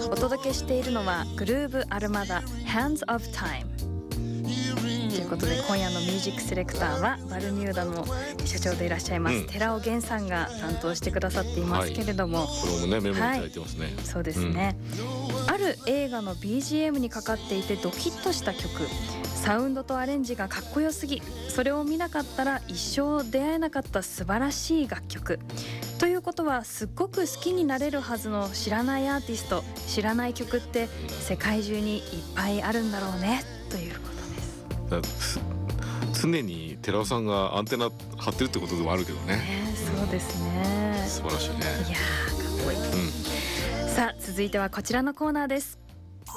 お届けしているのはグルーヴアルマダ Hands of Timeということで、今夜のミュージックセレクターはバルミューダの社長でいらっしゃいます、寺尾源さんが担当してくださっていますけれども、 これもねメモいただいてますね。 そうですね、ある映画の BGM にかかっていてドキッとした曲、サウンドとアレンジがかっこよすぎ、それを見なかったら一生出会えなかった素晴らしい楽曲ということは、すっごく好きになれるはずの知らないアーティスト、知らない曲って世界中にいっぱいあるんだろうねということです。 常に寺尾さんがアンテナ張ってるってことでもあるけどね。 そうですね、 素晴らしいね。 いやーかっこいい、さあ続いてはこちらのコーナーです。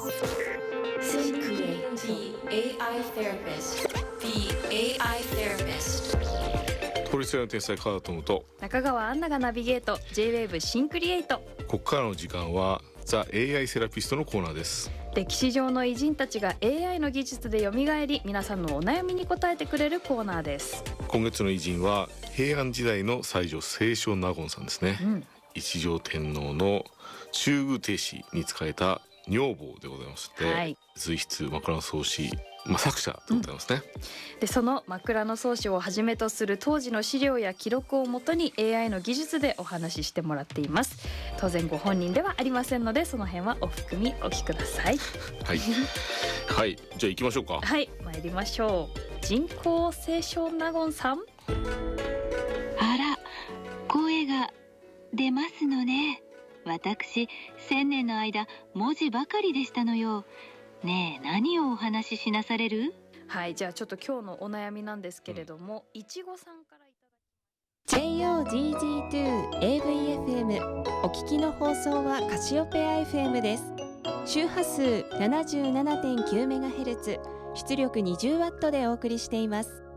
法律屋の天才カートムと中川アンナがナビゲート J-WAVE シンクリエイト。 ここからの時間はザ・ AI セラピストのコーナーです。 歴史上の偉人たちが AI の技術で蘇り、皆さんのお悩みに答えてくれるコーナーです。 今月の偉人は平安時代の才女清少納言さんですね、一条天皇の中宮廷師に仕えた女房でございまして、随筆枕草子、作者でございますね、 でその枕草子をはじめとする当時の資料や記録をもとに AI の技術でお話ししてもらっています。当然ご本人ではありませんので、その辺はお含みお聞きください。 はい、はい、じゃあ行きましょうか。 はい、参りましょう。人工清少納言さん。 あら、声が出ますのね。私、1000年の間文字ばかりでしたのよ。ねえ、何をお話ししなされる？ はい、じゃあちょっと今日のお悩みなんですけれども、いちごさんからいただきます。 JOGG2AVFM お聞きの放送はカシオペア FM です。周波数 77.9MHz、 出力 20W でお送りしています。